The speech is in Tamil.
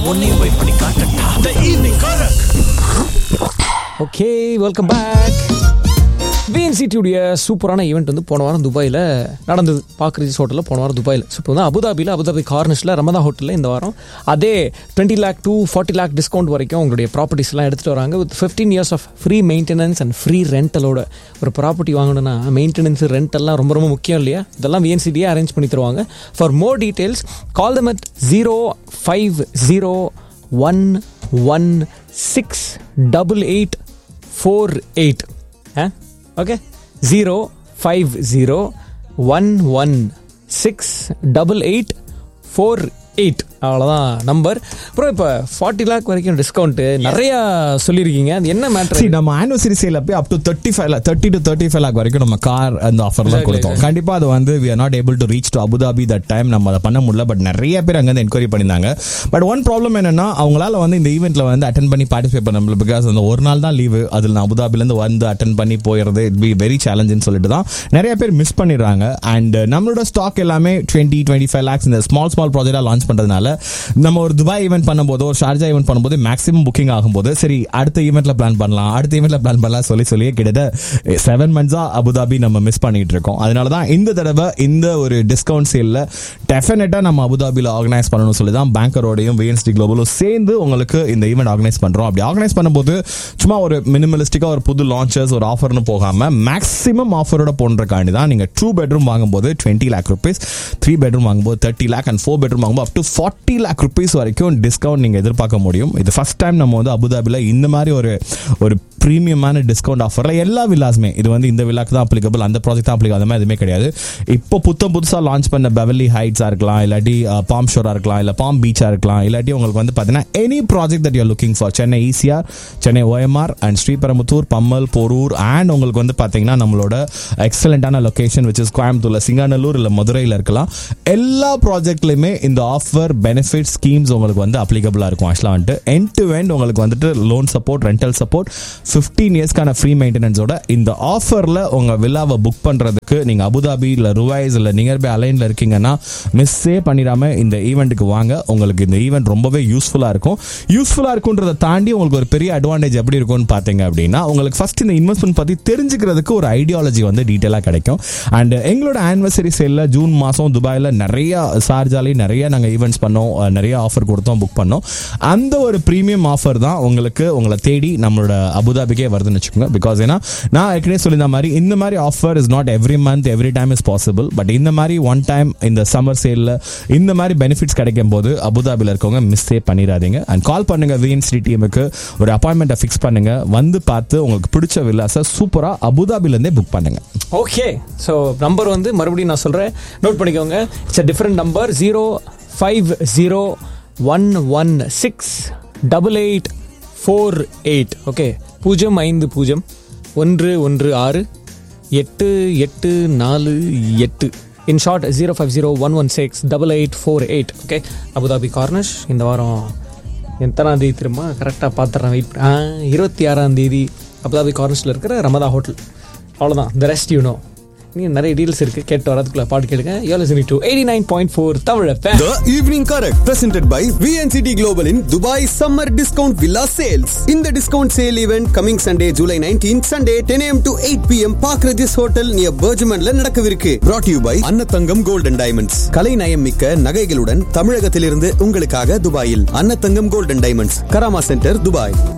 உன்னையும் போய் பண்ணி காட்டட்டா. The evening Karak. Okay, welcome back. VNCT-உடைய சூப்பரான ஈவெண்ட் வந்து போன வாரம் துபாயில் நடந்தது. பார்க் ரிஜிஸ் ஹோட்டலில் போன வாரம் துபாயில். ஸோ இப்போ வந்து அபுதாபி கார்னிஷில் ரமதா ஹோட்டலில் இந்த வாரம் அதே 20 lakh to 40 lakh டிஸ்கவுண்ட் வரைக்கும் உங்களுடைய ப்ராப்பர்ட்டிஸ்லாம் எடுத்துகிட்டு வராங்க. With 15 years of free maintenance and free ரெண்டலோட. ஒரு ப்ராப்பர்ட்டி வாங்கணும்னா மெயின்டெனன்ஸ் ரெண்டெல்லாம் ரொம்ப ரொம்ப முக்கியம் இல்லையா? இதெல்லாம் VNCT அரேஞ்ச் பண்ணி தருவாங்க. For more details call them at 05011688848. Okay, 05011688848. அவ்வளோதான் நம்பர். அப்புறம் இப்போ 40 lakh வரைக்கும் டிஸ்கவுண்ட் நிறையா சொல்லியிருக்கீங்க. அது என்ன மேட்டர்? நம்ம ஆனிவர்சரி சேல் அப்போ அப் டு 30 to 35 lakh வரைக்கும் நம்ம கார் அந்த ஆஃபர்லாம் கொடுத்தோம். கண்டிப்பாக அது வந்து we are not able to reach to Abu Dhabi that time. நம்ம அதை பண்ண முடியல. பட் நிறைய பேர் அங்கே என்கொயரி பண்ணியிருந்தாங்க. பட் ஒன் ப்ராப்ளம் என்னன்னா, அவங்களால வந்து இந்த ஈவெண்ட்டில் வந்து அட்டன் பண்ணி பார்ட்டிசிபேட் பண்ண முடியல. பிகாஸ் அந்த ஒரு நாள் தான் லீவு. அதில் நான் அபுதாபிலேருந்து வந்து அட்டன் பண்ணி போயிடுறது இட் பி வெரி சேலஞ்சுன்னு சொல்லிட்டு தான் நிறைய பேர் மிஸ் பண்ணிடுறாங்க. அண்ட் நம்மளோட ஸ்டாக் எல்லாமே 20-25 lakhs இந்த ஸ்மால் ப்ராஜெக்டாக லான்ச் பண்ணுறதுனால நம்ம ஒரு துபாய் ஈவெண்ட் பண்ணும்போது, ஒரு ஷார்ஜா ஈவெண்ட் பண்ணும்போது மேக்ஸிமம் புக்கிங் ஆகும்போது சரி அடுத்த ஈவெண்ட்ல பிளான் பண்ணலாம் சொல்லி கிட்டத்தட்ட 7 months அபுதாபி நம்ம மிஸ் பண்ணிட்டு இருக்கோம். அதனால தான் இந்த தடவை இந்த ஒரு டிஸ்கவுண்ட் சேல்ல டெஃபினட்டா நம்ம அபுதாபியில் ஆர்கனைஸ் பண்ணணும்னு சொல்லி தான் பேங்கரோடையும் VNCT குளோபலும் சேர்ந்து உங்களுக்கு இந்த ஈவெண்ட் ஆர்கனைஸ் பண்றோம். அப்படி ஆர்கனைஸ் பண்ணும்போது சும்மா ஒரு மினிமலிஸ்டிக்கா ஒரு புது லான்ச்சஸ் ஒரு ஆஃபர்னு போகாம மேக்ஸிமம் ஆஃபரோட போன்றக்காண்டி தான் நீங்க 2 bedroom வாங்கும்போது 20 lakh rupees, 3 bedroom வாங்கும்போது 30 lakh and 4 bedroom வாங்கும்போது up to 40 lakh rupees வரைக்கும் டிஸ்கவுண்ட் நீங்க எதிர்பார்க்க முடியும். இது ஃபர்ஸ்ட் டைம் நம்ம வந்து அபுதாபில இந்த மாதிரி ஒரு பிரீமியமான டிஸ்கவுண்ட் ஆஃபர்ல எல்லா வில்லாஸுமே, இது வந்து இந்த வில்லாக்கு தான் அப்ளிகபிள், அந்த ப்ராஜெக்ட் தான் அப்ளிகபிள், அந்த மாதிரி எதுவுமே கிடையாது. இப்போ புதுசா லான்ச் பண்ண பெவர்லி ஹைட்ஸா இருக்கலாம், இல்லாட்டி பாம் ஷோரா இருக்கலாம், இல்ல பாம் பீச்சா இருக்கலாம், இல்லாட்டி உங்களுக்கு வந்து பாத்தீங்கன்னா any project that you are looking for, Chennai ECR, Chennai OMR and Sriperumbudur, Pammal, Porur and உங்களுக்கு வந்து பாத்தீங்கன்னா நம்மளோட எக்ஸலண்டான லொகேஷன் விச் இஸ் கோயம்புத்தூர்ல, சிங்காநல்லூர் இல்ல மதுரையில் இருக்கலாம். எல்லா ப்ராஜெக்ட்லயுமே இந்த ஆஃபர் பெனிஃபிட் ஸ்கீம்ஸ் உங்களுக்கு வந்து அப்ளிகபிளா இருக்கும். ஆக்சுவலா வந்துட்டு எண்ட் டு எண்ட் உங்களுக்கு வந்துட்டு loan support, rental support, 15 yearsக்கான free மெயின்டெனன்ஸோட இந்த ஆஃபர்ல உங்க வில்லாவை புக் பண்றதுக்கு நீங்க அபுதாபி இல்ல ருவைஸ் இல்ல நியர்பை அலைன்ல இருக்கீங்கன்னா மிஸ்ஸே பண்ணிடாம இந்த ஈவெண்ட்டுக்கு வாங்க. உங்களுக்கு இந்த ஈவெண்ட் ரொம்பவே யூஸ்ஃபுல்லா இருக்கும்ன்றதை தாண்டி உங்களுக்கு ஒரு பெரிய அட்வான்டேஜ் எப்படி இருக்கும்னு பாத்தீங்க அப்படின்னா, உங்களுக்கு ஃபர்ஸ்ட் இந்த இன்வெஸ்ட்மெண்ட் பத்தி தெரிஞ்சுக்கிறதுக்கு ஒரு ஐடியாலஜி வந்து டீட்டெயிலா கிடைக்கும். அண்ட் எங்களோட ஆனிவர்சரி சேல்ல ஜூன் மாசம் துபாயில நிறைய ஷார்ஜாலையும் நிறைய நாங்க ஈவெண்ட்ஸ் பண்ணோம், நிறைய ஆஃபர் கொடுத்தோம், புக் பண்ணோம். அந்த ஒரு பிரீமியம் ஆஃபர் தான் உங்களுக்கு உங்களை தேடி நம்மளோட அபுதாபிக்கே வருதுன்னு வச்சுக்கோங்க. பிகாஸ் ஏன்னா நான் ஏற்கனவே சொல்லியிருந்த மாதிரி இந்த மாதிரி offer is not every month every time is possible. But இந்த மாதிரி ஒன் டைம் இந்த சம்மர் சேல்ல இந்த மாதிரி பெனிஃபிட்ஸ் கிடைக்கும் போது அபுதாபியில் இருக்கவங்க மிஸ்ஸே பண்ணிடாதீங்க. அண்ட் கால் பண்ணுங்க VNCT டீமுக்கு, ஒரு அப்பாயின்மெண்ட்டை ஃபிக்ஸ் பண்ணுங்க, வந்து பார்த்து உங்களுக்கு பிடிச்ச வில்லாஸை சூப்பரா அபுதாபிலேருந்தே புக் பண்ணுங்க. ஓகே, ஸோ நம்பர் வந்து மறுபடியும் நான் சொல்றேன், நோட் பண்ணிக்கோங்க. It's a different number, 05011688848. Okay, 05011688848. In short 05011688848. Okay, Abu Dhabi Cornish இந்த வாரம் எத்தனாம் தேதி திரும்ப கரெக்டாக பார்த்துறேன், வெயிட் 26 அபுதாபி கார்னிஷில் இருக்கிற ரமதா ஹோட்டல். அவ்வளோதான், த ரெஸ்ட் யூ நோ. நிறைய டீல்ஸ் இருக்கு, கேட்டு வரதுக்குள்ள பாட்டு கேளுங்க. You're listening to 89.4 Tamil FM. The Evening Correct presented by VNCT Global in Dubai Summer Discount Villa Sales. In the discount sale event coming Sunday July 19th, Sunday 10 a.m. to 8 p.m. Park Regis Hotel near Bergmanல நடக்கவிருக்கு. Brought to you by Annathangam Gold and Diamonds. கலை நயம் மிக்க நகைகளுடன் தமிழகத்திலிருந்து உங்களுக்காக துபாயில் Annathangam Gold and Diamonds, Karama centre, Dubai.